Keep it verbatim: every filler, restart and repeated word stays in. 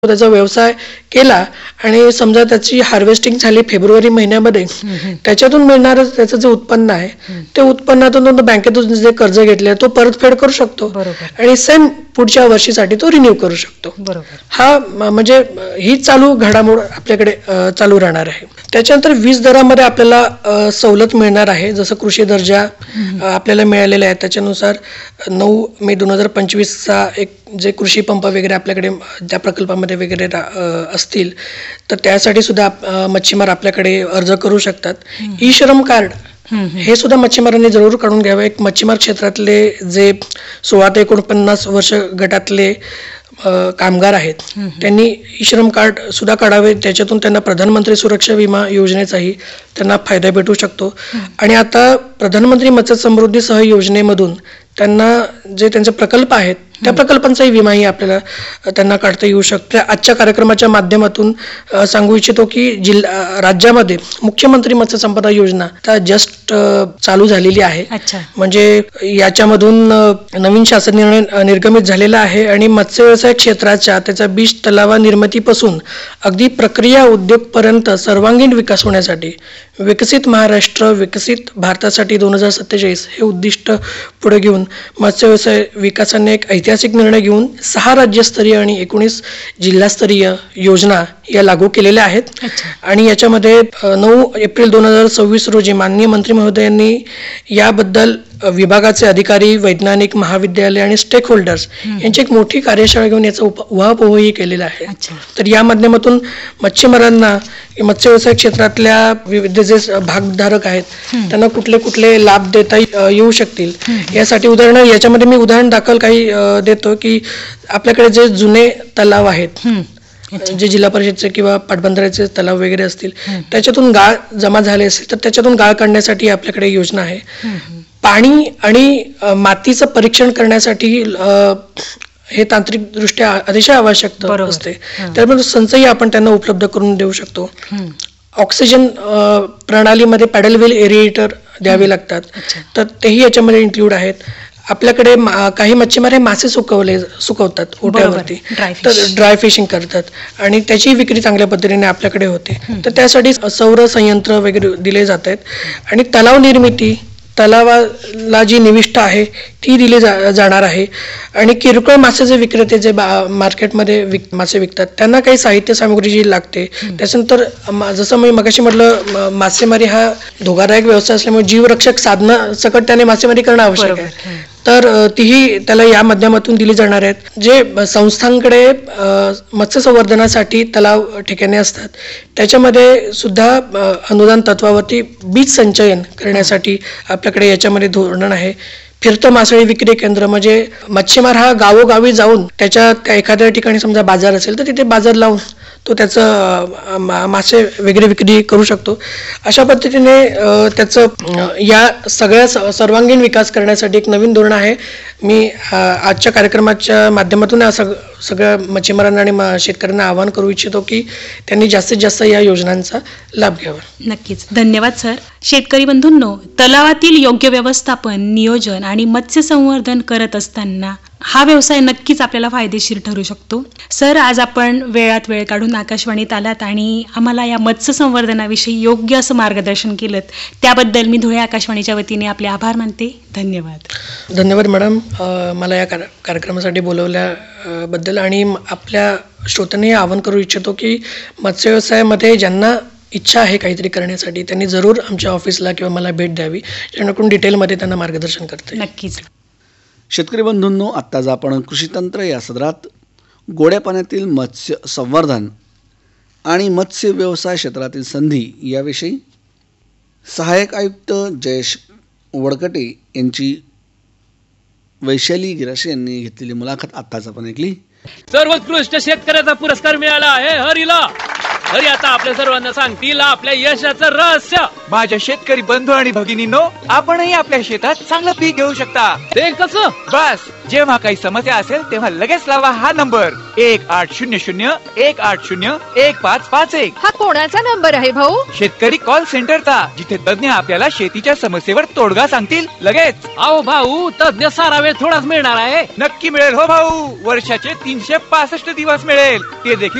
त्याचा व्यवसाय केला आणि समजा त्याची हार्वेस्टिंग झाली फेब्रुवारी महिन्यामध्ये, त्याच्यातून मिळणारं त्याचं जे उत्पन्न आहे ते उत्पन्नातून तो बँकेतून जे कर्ज घेतले तो परतफेड करू शकतो आणि सेम पुढच्या वर्षीसाठी तो रिन्यू करू शकतो. हा म्हणजे ही चालू घडामोड आपल्याकडे चालू राहणार आहे. त्याच्यानंतर वीज दरामध्ये आपल्याला सवलत मिळणार आहे. जसं कृषी दर्जा आपल्याला मिळालेला आहे त्याच्यानुसार नऊ मे दोन हजार पंचवीसचा एक जे कृषी पंप वगैरे आपल्याकडे त्या प्रकल्पामध्ये वगैरे असतील तर त्यासाठी सुद्धा मच्छीमार आपल्याकडे अर्ज करू शकतात. ई श्रम कार्ड हे सुद्धा मच्छीमारांनी जरूर काढून घ्यावं. एक मच्छीमार क्षेत्रातले जे सोळा ते एकोणपन्नास वर्ष गटातले कामगार आहेत त्यांनी ई श्रम कार्ड सुद्धा काढावे. त्याच्यातून त्यांना प्रधानमंत्री सुरक्षा विमा योजनेचाही त्यांना फायदा भेटू शकतो. आणि आता प्रधानमंत्री मत्स्य समृद्धी सह योजनेमधून त्यांना जे त्यांचे प्रकल्प आहेत त्या प्रकल्पांचाही विमाही आपल्याला त्यांना काढता येऊ शकतो. आजच्या कार्यक्रमाच्या माध्यमातून सांगू इच्छितो की जिल्हा राज्यामध्ये मुख्यमंत्री मत्स्य संपदा योजना आता जस्ट चालू झालेली आहे. म्हणजे याच्यामधून नवीन शासन निर्णय निर्गमित झालेला आहे आणि मत्स्य व्यवसाय क्षेत्राच्या त्याच्या बीज तलावा निर्मितीपासून अगदी प्रक्रिया उद्योग पर्यंत सर्वांगीण विकास होण्यासाठी विकसित महाराष्ट्र विकसित भारतासाठी दोन हजार सत्तेचाळीस हे उद्दिष्ट पुढे घेऊन मत्स्य व्यवसाय विकासाने एक ऐतिहासिक निर्णय घेऊन सहा राज्यस्तरीय आणि एकोणीस जिल्हास्तरीय योजना या लागू केलेल्या आहेत. आणि याच्यामध्ये नऊ एप्रिल दोन हजार सव्वीस रोजी माननीय मंत्री महोदयांनी याबद्दल विभागाचे अधिकारी, वैज्ञानिक, महाविद्यालय आणि स्टेक होल्डर्स यांची एक मोठी कार्यशाळा घेऊन याचा उहापोहही केलेला आहे. तर या माध्यमातून मच्छीमारांना मत्स्य व्यवसाय क्षेत्रातल्या विविध जे भागधारक आहेत त्यांना कुठले कुठले लाभ देता येऊ शकतील यासाठी उदाहरण याच्यामध्ये मी उदाहरण दाखल काही देतो की आपल्याकडे जे जुने तलाव आहेत जे जिल्हा परिषदचे किंवा पाटबंधाऱ्याचे तलाव वगैरे असतील त्याच्यातून गाळ जमा झाले असेल तर त्याच्यातून गाळ काढण्यासाठी आपल्याकडे योजना आहे. पाणी आणि मातीचं परीक्षण करण्यासाठी हे तांत्रिक दृष्ट्या अतिशय आवश्यक असते त्यामुळे संचही आपण त्यांना उपलब्ध करून देऊ शकतो. ऑक्सिजन प्रणालीमध्ये पॅडल व्हील एरिएटर द्यावे लागतात तर तेही याच्यामध्ये इन्क्लूड आहेत. आपल्याकडे काही मच्छीमार हे मासे सुकवले सुकवतात ओट्यावरती तर ड्राय फिशिंग करतात आणि त्याची विक्री चांगल्या पद्धतीने आपल्याकडे होते. तर त्यासाठी सौर संयंत्र वगैरे दिले जात आहेत आणि तलाव निर्मिती तलावाला जी निविष्ठा आहे ती दिली जा जाणार आहे. आणि किरकोळ मासेचे विक्रेते जे मार्केटमध्ये विक मासे विकतात त्यांना काही साहित्य सामग्री जी लागते त्याच्यानंतर जसं मी मगाशी म्हटलं मासेमारी हा धोकादायक व्यवसाय असल्यामुळे जीवरक्षक साधनं सकट त्याने मासेमारी करणं आवश्यक आहे तर तीही त्याला या माध्यमातून दिली जाणार आहेत. जे संस्थांकडे मत्स्य संवर्धनासाठी तलाव ठिकाणे असतात त्याच्यामध्ये सुद्धा अनुदान तत्वावरती बीज संचयन करण्यासाठी आपल्याकडे याच्यामध्ये धोरण आहे. फिरतं मासळी विक्री केंद्र म्हणजे मच्छीमार हा गावोगावी जाऊन त्याच्या त्या एखाद्या ठिकाणी समजा बाजार असेल तर तिथे बाजार लावून तो त्याचं मासे वगैरे विक्री करू शकतो. अशा पद्धतीने त्याचं या सगळ्या सर्वांगीण विकास करण्यासाठी एक नवीन धोरण आहे. मी आजच्या कार्यक्रमाच्या माध्यमातून सग सगळ्या मच्छीमारांना आणि शेतकऱ्यांना आवाहन करू इच्छितो की त्यांनी जास्तीत जास्त या योजनांचा लाभ घ्यावा. नक्कीच, धन्यवाद सर. शेतकरी बंधूंनो, तलावातील योग्य व्यवस्थापन, नियोजन आणि मत्स्य संवर्धन करत असताना हा व्यवसाय नक्कीच आपल्याला फायदेशीर ठरू शकतो. सर, आज आपण वेळात वेळ काढून आकाशवाणीत आलात आणि आम्हाला या मत्स्य संवर्धनाविषयी योग्य असं मार्गदर्शन केलं त्याबद्दल मी धुळे आकाशवाणीच्या वतीने आपले आभार मानते. धन्यवाद. धन्यवाद मॅडम, मला या कार्यक्रमासाठी बोलवल्याबद्दल. आणि आपल्या श्रोत्यांनी आवाहन करू इच्छितो की मत्स्य व्यवसायामध्ये ज्यांना इच्छा आहे काहीतरी करण्यासाठी त्यांनी जरूर आमच्या ऑफिसला किंवा मला भेट द्यावी जेणेकरून डिटेलमध्ये त्यांना मार्गदर्शन करते. नक्कीच. शेतकरी बंधूंनो, आत्ताच आपण कृषीतंत्र या सदरात गोड्या पाण्यातील मत्स्य संवर्धन आणि मत्स्य व्यवसाय क्षेत्रातील संधी याविषयी सहाय्यक आयुक्त जयेश वडकटे यांची वैशाली गिराशे यांनी घेतलेली मुलाखत आत्ताच आपण ऐकली. सर्वोत्कृष्ट शेतकऱ्याचा पुरस्कार मिळाला आहे हरीला. हरी आता आपल्या सर्वांना सांगतील आपल्या यशाचं रहस्य. माझ्या शेतकरी बंधू आणि भगिनींनो, आपणही आपल्या शेतात चांगलं पीक घेऊ शकता. ते कसं? बस, जेव्हा काही समस्या असेल तेव्हा लगेच लावा हा नंबर एक आठ शून्य शून्य एक आठ शून्य एक पाच पाच एक. हा कोणाचा नंबर आहे भाऊ? शेतकरी कॉल सेंटरचा, जिथे तज्ञ आपल्याला शेतीच्या समस्येवर तोडगा सांगतील लगेच. अहो भाऊ, तज्ञ सारा वेळ थोडाच मिळणार आहे. नक्की मिळेल हो भाऊ, वर्षाचे तीनशे पासष्ट दिवस मिळेल, ते देखील